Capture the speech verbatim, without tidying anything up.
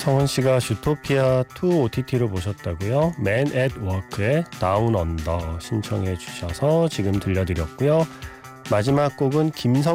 성은 씨가 슈토피아 투 오티티로 보셨다고요? Man at Work의 Down Under 신청해 주셔서 지금 들려드렸고요. 마지막 곡은 김성